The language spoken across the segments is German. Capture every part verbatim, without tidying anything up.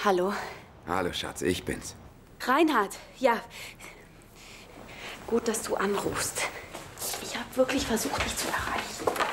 Hallo. Hallo, Schatz, ich bin's. Reinhard, ja. Gut, dass du anrufst. Ich habe wirklich versucht, dich zu erreichen.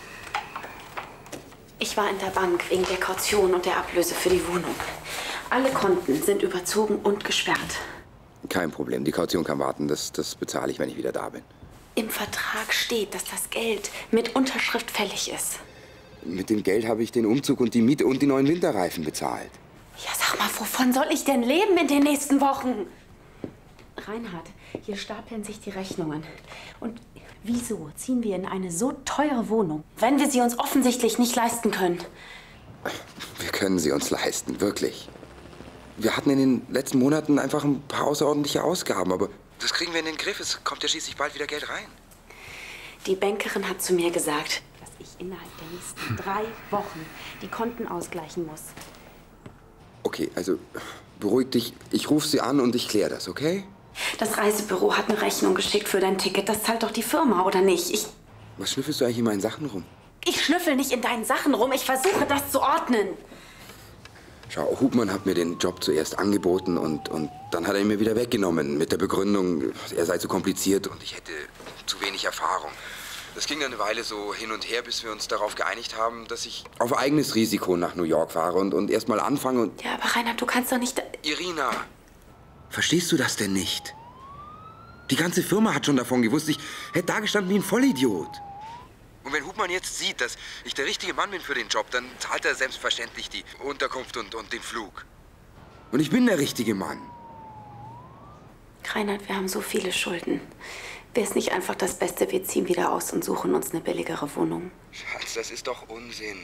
Ich war in der Bank wegen der Kaution und der Ablöse für die Wohnung. Alle Konten sind überzogen und gesperrt. Kein Problem, die Kaution kann warten. Das, das bezahle ich, wenn ich wieder da bin. Im Vertrag steht, dass das Geld mit Unterschrift fällig ist. Mit dem Geld habe ich den Umzug und die Miete und die neuen Winterreifen bezahlt. Ja, sag mal, wovon soll ich denn leben in den nächsten Wochen? Reinhard, hier stapeln sich die Rechnungen. Und wieso ziehen wir in eine so teure Wohnung, wenn wir sie uns offensichtlich nicht leisten können? Wir können sie uns leisten, wirklich. Wir hatten in den letzten Monaten einfach ein paar außerordentliche Ausgaben, aber das kriegen wir in den Griff. Es kommt ja schließlich bald wieder Geld rein. Die Bankerin hat zu mir gesagt, dass ich innerhalb der nächsten drei Wochen die Konten ausgleichen muss. Okay, also beruhig dich. Ich rufe sie an und ich kläre das, okay? Das Reisebüro hat eine Rechnung geschickt für dein Ticket. Das zahlt doch die Firma, oder nicht? Ich, Was schnüffelst du eigentlich in meinen Sachen rum? ich schnüffel nicht in deinen Sachen rum. Ich versuche, das zu ordnen. Schau, Hubmann hat mir den Job zuerst angeboten und, und dann hat er ihn mir wieder weggenommen mit der Begründung, er sei zu kompliziert und ich hätte zu wenig Erfahrung. Das ging dann eine Weile so hin und her, bis wir uns darauf geeinigt haben, dass ich auf eigenes Risiko nach New York fahre und, und erst mal anfange und... Ja, aber Reinhard, du kannst doch nicht... Irina, verstehst du das denn nicht? Die ganze Firma hat schon davon gewusst. Ich hätte da gestanden wie ein Vollidiot. Und wenn Hubmann jetzt sieht, dass ich der richtige Mann bin für den Job, dann zahlt er selbstverständlich die Unterkunft und, und den Flug. Und ich bin der richtige Mann. Reinhard, wir haben so viele Schulden. Wäre es nicht einfach das Beste, wir ziehen wieder aus und suchen uns eine billigere Wohnung? Schatz, das ist doch Unsinn.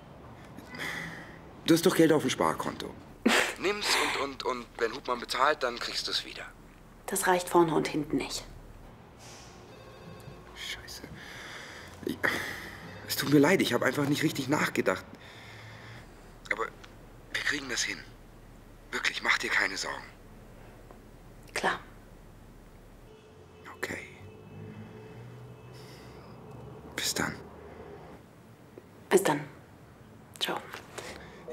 Du hast doch Geld auf dem Sparkonto. Nimm's und, und, und wenn Hubmann bezahlt, dann kriegst du es wieder. Das reicht vorne und hinten nicht. Scheiße. Ich, es tut mir leid, ich habe einfach nicht richtig nachgedacht. Aber wir kriegen das hin. Wirklich, mach dir keine Sorgen. Klar.